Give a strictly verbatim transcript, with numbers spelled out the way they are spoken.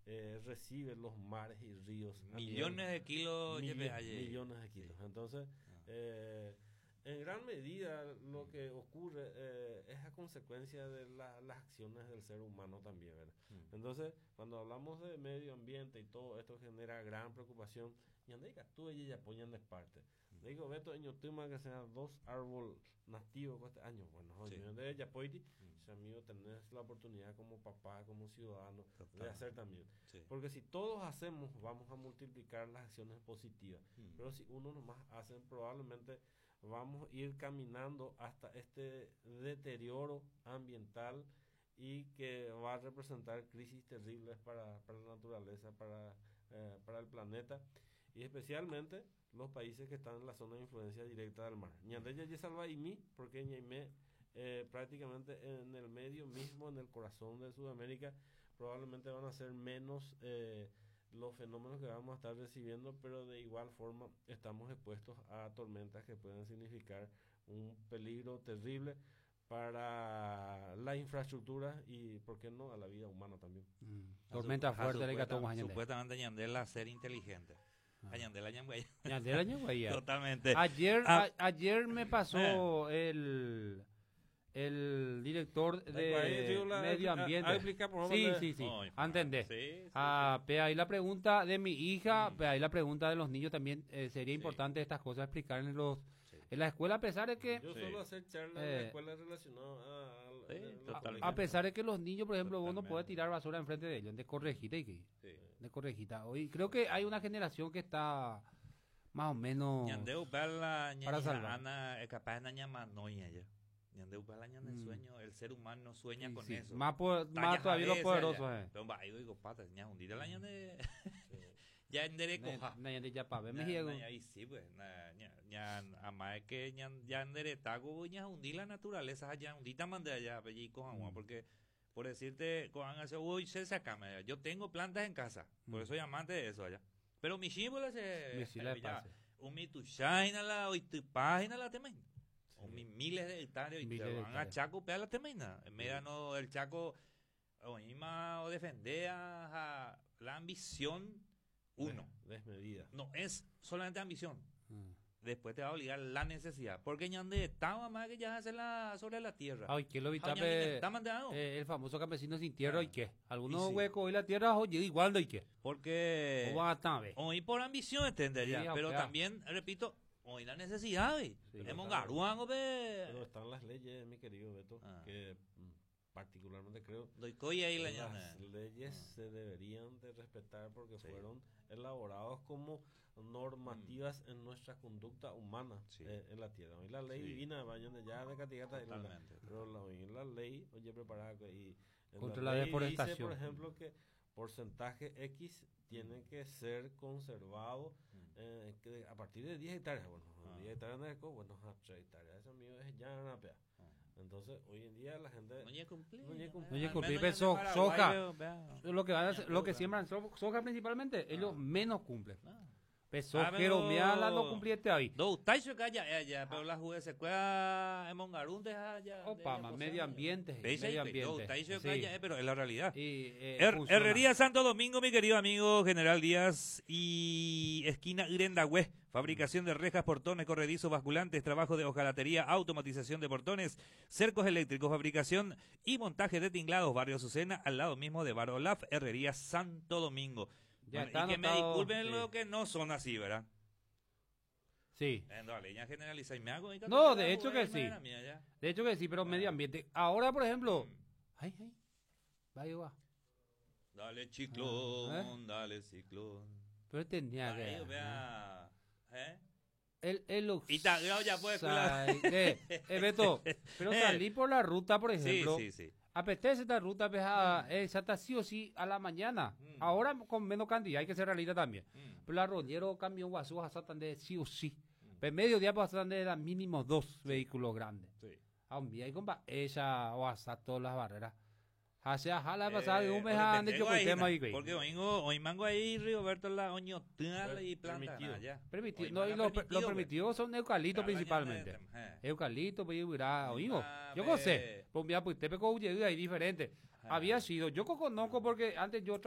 eh, recibe los mares y ríos. Millones de kilos. Millo- lleve allí. millones de kilos. Entonces, eh, en gran medida lo que ocurre eh, es a consecuencia de la- las acciones del ser humano también, ¿verdad? Mm. Entonces, cuando hablamos de medio ambiente y todo esto genera gran preocupación, y ande que tú y ella apoyan de parte. Digo, Beto, en tema que sean dos árboles nativos este año, bueno, Sí. oye, de ella apoyti, Mm. si amigo tenés la oportunidad como papá, como ciudadano, de Total. hacer también. Sí. Porque si todos hacemos, vamos a multiplicar las acciones positivas. Mm. Pero si uno nomás hace, probablemente vamos a ir caminando hasta este deterioro ambiental y que va a representar crisis terribles para, para la naturaleza, para, eh, para el planeta y especialmente los países que están en la zona de influencia directa del mar. Ñandella y Salvaimi, porque Ñaimé eh, prácticamente en el medio mismo, en el corazón de Sudamérica, probablemente van a ser menos eh, los fenómenos que vamos a estar recibiendo, pero de igual forma estamos expuestos a tormentas que pueden significar un peligro terrible para la infraestructura y, ¿por qué no?, a la vida humana también. Mm. Tormenta fuerte le Supuesta- gató Ñandela. Supuestamente Ñandela ser inteligente. Ah. A Ñandela Ñangüey. Ñandela Ñangüey. Totalmente. Ayer, Ah. a- ayer me pasó el el director de medio ambiente. Sí, sí, sí. Ay, ¿Entendés? sí, sí, Ah, pe ahí la pregunta de mi hija, Mm. pe ahí la pregunta de los niños también. eh, sería Sí. importante estas cosas explicar en los Sí. en la escuela, a pesar de que Yo Sí. suelo hacer charlas en Eh, la escuela relacionadas a, a- Sí, a- a- totalmente. a pesar de que los niños, por ejemplo, vos no Totalmente. puedes tirar basura enfrente de ellos, de corregita y que Sí. de corregita. Hoy creo que hay una generación que está más o menos Ñandeu bala Para ñaña salvar. ana es capaz de ñama noña ya. Ñandeu bala ñana el Mm. sueño, el ser humano sueña sí, con sí, eso. más, po- Taña más todavía los cabeza, poderosos. ya. Eh. Pero va, yo digo, pata, ña hundida la ña de ya enderecoja. Na- na- ya pa' ver, me Ña- llego. ña- ahí sí, pues, na- ña- ña- ama es que ña- ya enderetago, ña hundí la naturaleza, ya hundita mande allá, allí cojan, Mm. porque por decirte, cojan hace uy, se sacame, yo tengo plantas en casa, por Mm. eso soy amante de eso allá. Pero mi símbolo se Mi sí la ya, pase. un mi tu shaina la o tu página la temen. Un mi miles de hectáreas y Miles te de van a hectáreas. Chaco pea la temeina. En medio no el Chaco o ima o defender a, a la ambición uno. Des- desmedida. No es solamente ambición. Mm. Después te va a obligar la necesidad. Porque ñande estaba más que ya hace la sobre la tierra. Ay, que lo Ah, vitape, ñande, está mandado. eh, el famoso campesino sin tierra, Ah. ¿y qué? Algunos Y sí. huecos y la tierra, oye, igual, ¿y qué? Porque ¿Cómo va a estar, ve? hoy por ambición entender Sí, ya. o Pero sea. también, repito, hoy la necesidad, ve. Sí, Es claro. mongaruango, Pero ve. están las leyes, mi querido Beto, Ah. que mm, particularmente creo Doy coya ahí la las ñande. leyes Ah. se deberían de respetar porque Sí. fueron elaborados como normativas en nuestra conducta humana Sí. eh, en la tierra. Hoy la ley Sí. divina, vayan de ya de catigata, Totalmente. pero la, hoy la ley, oye, preparada que- y en Contra la ley deforestación. dice, por ejemplo, que porcentaje X tiene que ser conservado Mm. eh, que a partir de diez hectáreas. Bueno, Ah. diez hectáreas de eco, bueno, a tres hectáreas. Eso mío es ya una pea. Ah. Entonces, hoy en día la gente... No llegue a cumplir. No llegue a cumplir. No llegue a Al cumplir, menos pero ya de so- soja. Paraguay, veo, veo. Lo que, van a hacer- Ya, lo que pero- siembran so- soja principalmente, ellos Ah. menos cumplen. Ah. Peso, Ah, pero- Jeromia no cumpliete ahí. Do taisho que haya ya, pero la jugué se cuela en Mongarún deja ya. Opa, más medio ambiente, ¿Veis medio ahí? Do ambiente. taisho que Sí. haya, eh, pero es la realidad. Y, eh, Her- funciona. Herrería Santo Domingo, mi querido amigo General Díaz, y esquina Irendagüe, fabricación de rejas, portones, corredizos, basculantes, trabajo de hojalatería, automatización de portones, cercos eléctricos, fabricación y montaje de tinglados, barrio Azucena, al lado mismo de Bar Olaf, Herrería Santo Domingo. Ya Bueno, está y que me anotado, disculpen sí. lo que no son así, ¿verdad? Sí, Eh, no, leña generaliza y me hago. y No, que de la hecho jugué, que sí. era mía ya. de hecho que sí, pero Ah. medio ambiente. Ahora, por ejemplo, Mm. ay, ay, vaya, va. Dale ciclón, Ah, dale ciclón. Pero tenía Ahí, que. vea. ¿Eh? El, el Y ta- no, ya puede Sai- eh, eh, Beto, pero Eh. salí por la ruta, por Sí, ejemplo. sí, sí. Apetece esta ruta, pues, a, eh, esa está sí o sí a la mañana. Mm. Ahora con menos cantidad, hay que ser realista también. Mm. Pero la roñero camión guasú a de sí o sí. Pues mediodía pasan de las mínimo dos vehículos grandes. Sí. A un día y compa, ella o hasta todas las barreras. Hacia jala pasada de un mes Eh, ande yo con ahí, tema na, ahí, güey. Porque oingo, hoy mango ahí, Rigoberto, la oño tala y planta. Permitido. na, ya. Permitido, Hoy no, man y ha los lo permitido, permitidos son eucaliptos Claro, principalmente. ya me- eh. Eucalipto, pues hubiera oído. Ah, Yo ve. no sé, pues mira, pues te pegó ahí diferente. Ah. Había sido, yo conozco porque antes yo